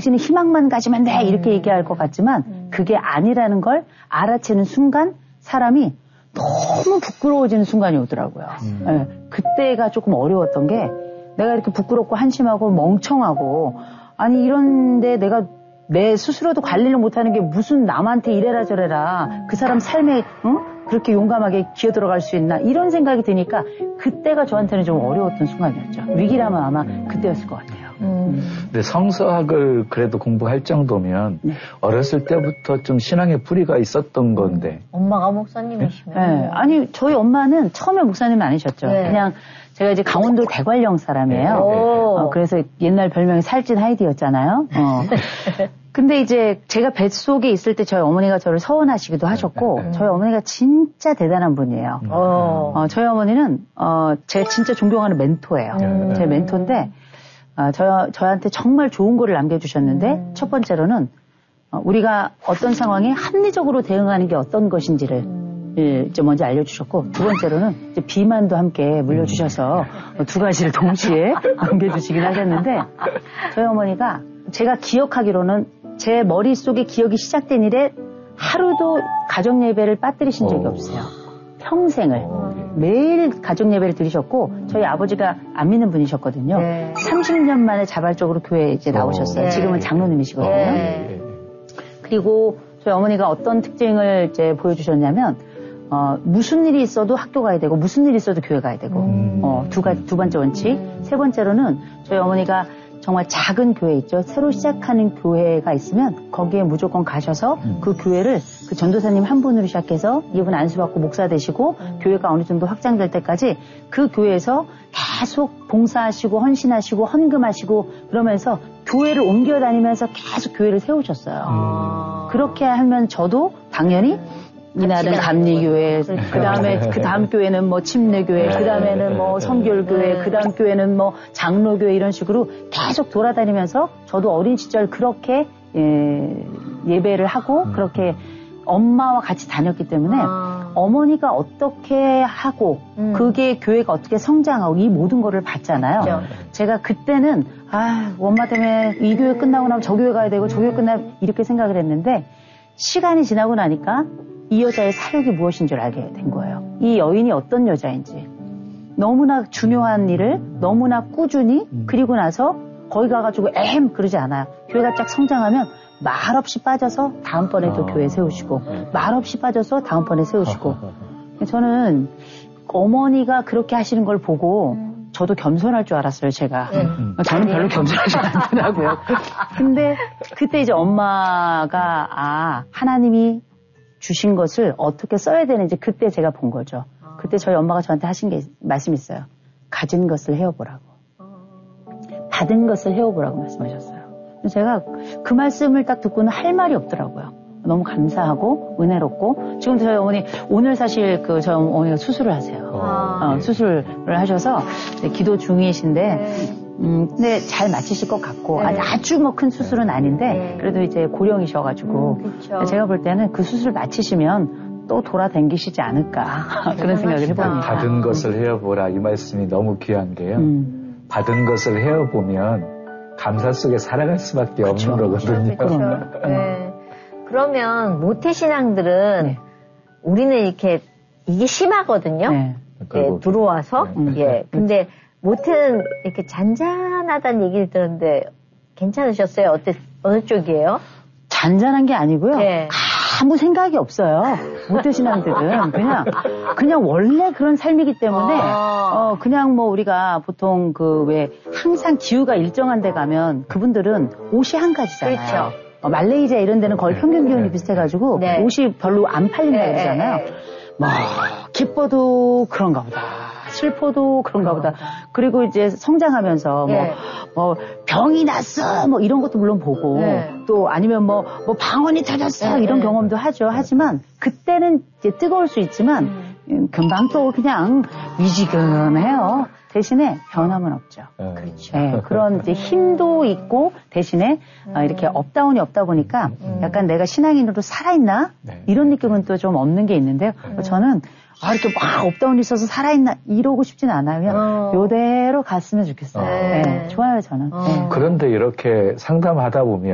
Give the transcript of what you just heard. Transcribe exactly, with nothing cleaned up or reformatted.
당신은 희망만 가지면 돼 이렇게 얘기할 것 같지만 그게 아니라는 걸 알아채는 순간 사람이 너무 부끄러워지는 순간이 오더라고요. 음. 네, 그때가 조금 어려웠던 게 내가 이렇게 부끄럽고 한심하고 멍청하고 아니 이런데 내가 내 스스로도 관리를 못하는 게 무슨 남한테 이래라 저래라 그 사람 삶에 응? 그렇게 용감하게 기어들어갈 수 있나 이런 생각이 드니까 그때가 저한테는 좀 어려웠던 순간이었죠. 위기라면 아마 그때였을 것 같아요. 음. 근데 성서학을 그래도 공부할 정도면 네. 어렸을 때부터 좀 신앙의 뿌리가 있었던 건데. 엄마가 목사님이시면. 네. 아니 저희 엄마는 처음에 목사님은 아니셨죠. 네. 그냥 제가 이제 강원도 대관령 사람이에요. 어, 그래서 옛날 별명이 살찐 하이디였잖아요. 어. 근데 이제 제가 뱃속에 있을 때 저희 어머니가 저를 서원하시기도 하셨고 저희 어머니가 진짜 대단한 분이에요. 어. 어, 저희 어머니는 어, 제가 진짜 존경하는 멘토예요. 음. 제 멘토인데 어, 저, 저한테 정말 좋은 거를 남겨주셨는데 음. 첫 번째로는 어, 우리가 어떤 상황에 합리적으로 대응하는 게 어떤 것인지를 음. 예, 이제 먼저 알려주셨고 두 번째로는 이제 비만도 함께 물려주셔서 음. 두 가지를 동시에 남겨주시긴 하셨는데 저희 어머니가 제가 기억하기로는 제 머릿속에 기억이 시작된 이래 하루도 가정예배를 빠뜨리신 적이 없어요. 평생을. 매일 가정예배를 드리셨고 저희 아버지가 안 믿는 분이셨거든요. 네. 삼십 년 만에 자발적으로 교회에 이제 나오셨어요. 네. 지금은 장로님이시거든요. 네. 그리고 저희 어머니가 어떤 특징을 이제 보여주셨냐면 어, 무슨 일이 있어도 학교 가야 되고 무슨 일이 있어도 교회 가야 되고 음. 어, 두 가지 두 번째 원칙. 음. 세 번째로는 저희 어머니가 정말 작은 교회 있죠. 새로 시작하는 교회가 있으면 거기에 무조건 가셔서 음. 그 교회를 그 전도사님 한 분으로 시작해서 이분 안수받고 목사 되시고 음. 교회가 어느 정도 확장될 때까지 그 교회에서 계속 봉사하시고 헌신하시고 헌금하시고 그러면서 교회를 옮겨 다니면서 계속 교회를 세우셨어요. 음. 그렇게 하면 저도 당연히 이날은 감리교회, 그 다음에 그 다음 교회는 뭐 침례교회, 그 다음에는 뭐 성결교회, 그 다음 교회는 뭐 장로교회 이런 식으로 계속 돌아다니면서 저도 어린 시절 그렇게 예, 예배를 하고 그렇게 엄마와 같이 다녔기 때문에 아. 어머니가 어떻게 하고 음. 그게 교회가 어떻게 성장하고 이 모든 거를 봤잖아요. 그렇죠. 제가 그때는 아 엄마 때문에 이 교회 끝나고 나면 저 교회 가야 되고 저 교회 끝나면 이렇게 생각을 했는데 시간이 지나고 나니까 이 여자의 사역이 무엇인 줄 알게 된 거예요. 이 여인이 어떤 여자인지. 너무나 중요한 일을 너무나 꾸준히 그리고 나서 거기 가가지고 에헴 그러지 않아요. 교회가 쫙 성장하면 말없이 빠져서 다음번에 또 교회 세우시고 말없이 빠져서 다음번에 세우시고 저는 어머니가 그렇게 하시는 걸 보고 저도 겸손할 줄 알았어요, 제가. 음. 저는 별로 겸손하지 않더라고요. 근데 그때 이제 엄마가 아 하나님이 주신 것을 어떻게 써야 되는지 그때 제가 본 거죠. 그때 저희 엄마가 저한테 하신 게 말씀이 있어요. 가진 것을 헤어보라고. 받은 것을 헤어보라고 말씀하셨어요. 제가 그 말씀을 딱 듣고는 할 말이 없더라고요. 너무 감사하고 은혜롭고 지금도 저희 어머니 오늘 사실 그 저희 어머니가 수술을 하세요. 어, 수술을 하셔서 기도 중이신데 음, 근데 잘 마치실 것 같고, 네. 아주 뭐 큰 수술은 아닌데, 네. 그래도 이제 고령이셔가지고, 음, 제가 볼 때는 그 수술 마치시면 또 돌아다니시지 않을까, 그런 생각을 해봅니다. 받은 것을 헤어보라, 이 말씀이 너무 귀한 게요. 음. 받은 것을 헤어보면 감사 속에 살아갈 수밖에 그쵸. 없는 거거든요. 그렇죠. 네. 그러면 모태신앙들은 네. 우리는 이렇게, 이게 심하거든요. 네. 네, 들어와서. 음. 예. 근데 모태는 이렇게 잔잔하다는 얘기를 들었는데 괜찮으셨어요? 어때, 어느 쪽이에요? 잔잔한 게 아니고요. 네. 아무 생각이 없어요. 모태신앙들은 그냥 그냥 원래 그런 삶이기 때문에 아. 어 그냥 뭐 우리가 보통 그 왜 항상 기후가 일정한 데 가면 그분들은 옷이 한 가지잖아요. 그렇죠. 어, 말레이시아 이런 데는 거의 평균 기온이 비슷해가지고 네. 옷이 별로 안 팔린다 그러잖아요. 네. 뭐 기뻐도 그런가 보다. 슬퍼도 그런가 보다. 그리고 이제 성장하면서 뭐, 네. 뭐 병이 났어 뭐 이런 것도 물론 보고 네. 또 아니면 뭐, 뭐 방언이 터졌어 네. 이런 경험도 하죠. 하지만 그때는 이제 뜨거울 수 있지만 음. 금방 또 그냥 미지근해요. 대신에 변함은 없죠. 음. 그렇죠. 네, 그런 이제 힘도 있고 대신에 음. 이렇게 업다운이 없다 보니까 음. 약간 내가 신앙인으로 살아있나 네. 이런 느낌은 또 좀 없는 게 있는데요. 음. 저는 아, 이렇게 막 업다운이 있어서 살아있나 이러고 싶진 않아요. 어. 요대로 갔으면 좋겠어요. 네. 네, 좋아요 저는. 어. 네. 그런데 이렇게 상담하다 보면